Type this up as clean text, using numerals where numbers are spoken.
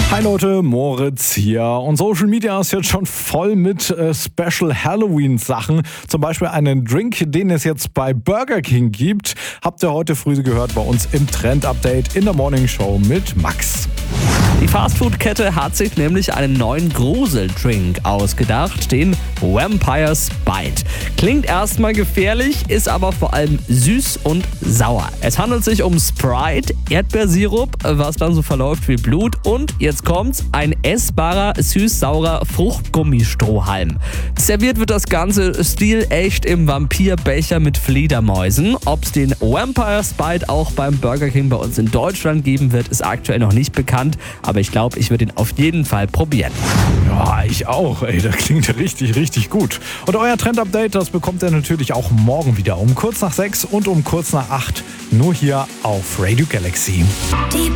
Hi Leute, Moritz hier. Und Social Media ist jetzt schon voll mit Special Halloween Sachen. Zum Beispiel einen Drink, den es jetzt bei Burger King gibt. Habt ihr heute früh gehört bei uns im Trend Update in der Morning Show mit Max. Die Fastfood-Kette hat sich nämlich einen neuen Gruseldrink ausgedacht, den Vampire's Bite. Klingt erstmal gefährlich, ist aber vor allem süß und sauer. Es handelt sich um Sprite, Erdbeersirup, was dann so verläuft wie Blut und, jetzt kommt's, ein essbarer, süß-saurer Fruchtgummistrohhalm. Serviert wird das Ganze stilecht im Vampirbecher mit Fledermäusen. Ob's den Vampire's Bite auch beim Burger King bei uns in Deutschland geben wird, ist aktuell noch nicht bekannt. Aber ich glaube, ich würde ihn auf jeden Fall probieren. Ja, ich auch. Ey, das klingt richtig, richtig gut. Und euer Trend-Update, das bekommt ihr natürlich auch morgen wieder um kurz nach 6 und um kurz nach 8. Nur hier auf Radio Galaxy. Die